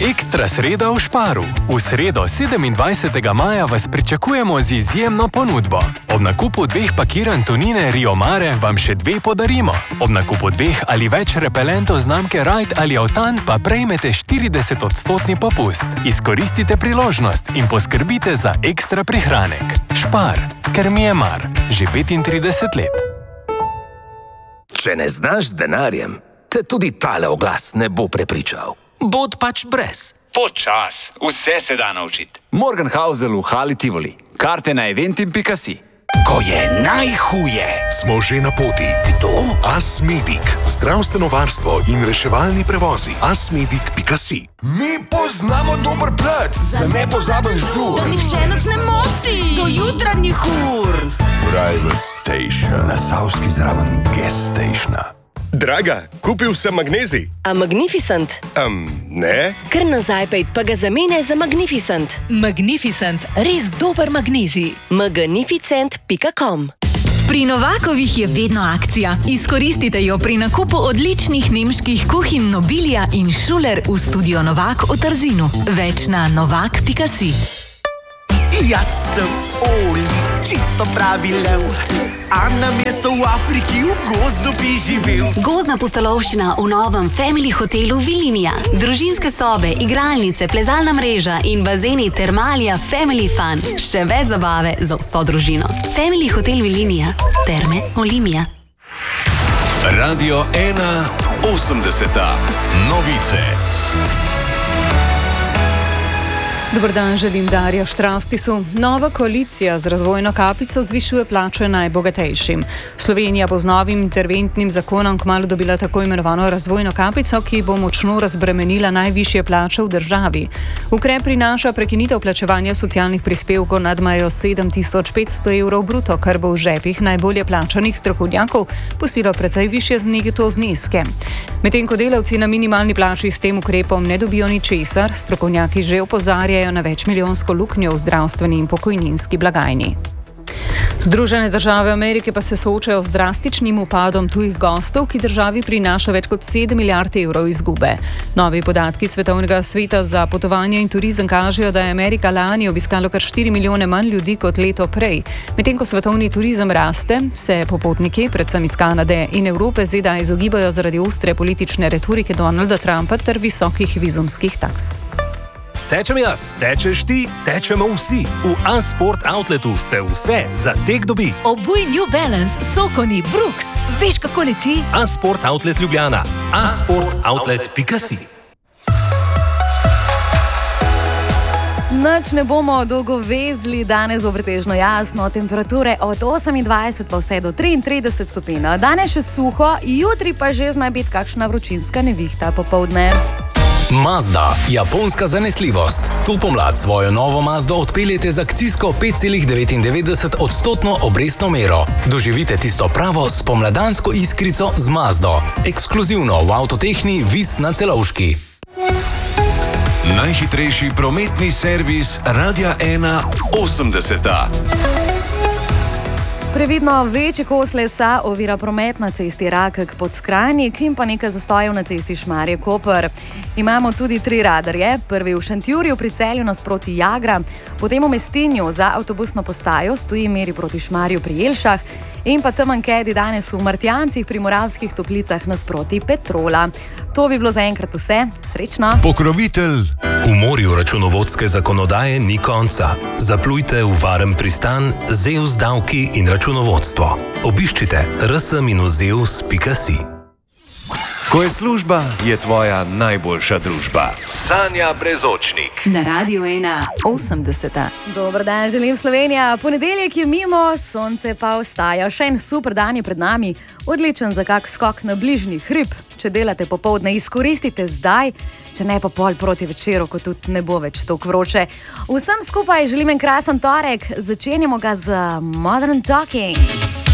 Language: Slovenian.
Ekstra sreda v Sparu. V sredo 27. maja vas pričakujemo z izjemno ponudbo. Ob nakupu 2 pakiranj tunine Rio Mare vam še 2 podarimo. Ob nakupu 2 ali več repelentov znamke Ride ali Autan pa prejmete 40% popust. Izkoristite priložnost in poskrbite za ekstra prihranek. Spar, ker mi je mar. Že 35 let. Če ne znaš z denarjem, te tudi tale oglas ne bo prepričal. Bod pač brez. Počas, vse se da naučiti. Morgenhausel v Hali Tivoli. Karte na eventim.si. Ko je najhuje. Smo že na poti. Kdo? Asmedic. Zdravstveno varstvo in reševalni prevozi. Asmedic.si. Mi poznamo dober plac za nepozaben žur. Da nihče nas ne moti. Do jutranjih ur. Private Station. Na Savski zraven Gas Stationa. Draga, kupil sem magnezij. A Magnificent? Ne? Kar nazaj pejt, pa ga zamenjaj za Magnificent. Magnificent, res dober magnezij. Magnificent.com. Pri Novakovih je vedno akcija. Izkoristite jo pri nakupu odličnih nemških kuhinj Nobilia in Schuler v studio Novak v Trzinu. Več na novak.si. Jaz sem Oli, čisto pravi lev, a na mesto v Afriki v gozdu bi živel. Gozdna pustolovščina v novem Family hotelu Vilinija. Družinske sobe, igralnice, plezalna mreža in bazeni Termalija Family Fun. Še več zabave za vso družino. Family hotel Vilinija. Terme Olimija. Radio 1 80. Novice. Dobar dan, želim Darja Štrastisu. Nova koalicija z razvojno kapico zvišuje plače najbogatejšim. Slovenija bo z novim interventnim zakonom kmalu dobila tako imenovano razvojno kapico, ki bo močno razbremenila najvišje plače v državi. Ukrep prinaša prekinitev plačevanja socialnih prispevkov nad mejo 7500 evrov bruto, kar bo v žepih najbolje plačanih strokovnjakov pustilo precej višje neto zneske. Medtem ko delavci na minimalni plači s tem ukrepom ne dobijo ničesar, strokovnjaki že opozarjajo na večmilijonsko luknjo v zdravstveni in pokojninski blagajni. Združene države Amerike pa se soočajo z drastičnim upadom tujih gostov, ki državi prinaša več kot 7 milijard evrov izgube. Novi podatki Svetovnega sveta za potovanje in turizem kažejo, da je Amerika lani obiskalo kar 4 milijone manj ljudi kot leto prej. Medtem ko svetovni turizem raste, se popotniki, predvsem iz Kanade in Evrope, ZDA izogibajo zaradi ostre politične retorike Donalda Trumpa ter visokih vizumskih taks. Tečem jaz, tečeš ti, tečemo vsi. V A-Sport Outletu se vse za tek dobi. Obuj New Balance, Sokoni, Brooks. Veš, kako leti? A-Sport Outlet Ljubljana. asportoutlet.si. Nič ne bomo dolgo vezli, danes bo pretežno jasno, temperature od 28 pa vse do 33 stopinj. Danes še suho, jutri pa že zna biti kakšna vročinska nevihta popoldne. Mazda, japonska zanesljivost. To pomlad svojo novo Mazdo odpeljete z akcijsko 5,99% obrestno mero. Doživite tisto pravo spomladansko iskrico z Mazdo. Ekskluzivno v Avtotehni Vis na Celovški. Najhitrejši prometni servis Radia 1 80. Previdno, večji kos lesa ovira promet na cesti Rakek pod Skrajnik in pa nekaj zastojev na cesti Šmarje-Koper. Imamo tudi 3 radarje, prvi v Šentjurju pri Celju nasproti Jagra, potem v Mestinju za avtobusno postajo stoji meri proti Šmarju pri Jelšah in pa Tamankedi danes v Martjancih pri Moravskih Toplicah nasproti Petrola. To bi bilo zaenkrat vse. Srečno! Pokrovitelj. V morju računovodske zakonodaje ni konca. Zaplujte v varen pristan Zeus davki in računovodstvo. Obiščite rs-zeus.si. Ko je služba, je tvoja najboljša družba. Sanja Brezočnik. Na Radio 1 80. Dobar dan, želim Slovenija. Ponedeljek je mimo, sonce pa ostaja. Še en super dan je pred nami. Odličen za kak skok na bližnji hrib. Če delate popoldne, izkoristite zdaj, če ne pa pol proti večeru, ko tudi ne bo več toliko vroče. Vsem skupaj želim en krasen torek. Začenjamo ga z Modern Talking.